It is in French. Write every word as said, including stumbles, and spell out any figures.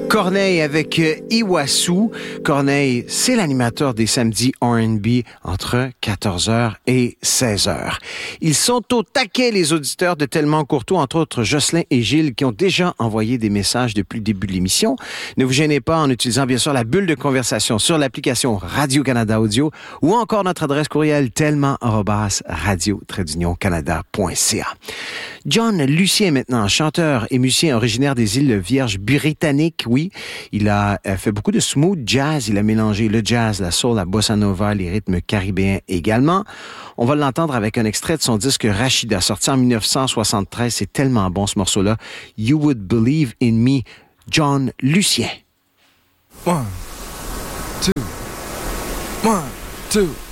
Corneille avec Iwasu. Corneille, c'est l'animateur des samedis R and B entre quatorze heures et seize heures. Ils sont au taquet, les auditeurs de Tellement Courtois, entre autres Jocelyn et Gilles, qui ont déjà envoyé des messages depuis le début de l'émission. Ne vous gênez pas en utilisant bien sûr la bulle de conversation sur l'application Radio-Canada Audio ou encore notre adresse courriel tellement arobase radio-canada.ca. John Lucien maintenant, chanteur et musicien originaire des îles Vierges britanniques, oui. Il a fait beaucoup de smooth jazz. Il a mélangé le jazz, la soul, la bossa nova, les rythmes caribéens également. On va l'entendre avec un extrait de son disque Rachida, sorti en dix-neuf cent soixante-treize. C'est tellement bon ce morceau-là. You Would Believe in Me, John Lucien. One, two, one, two.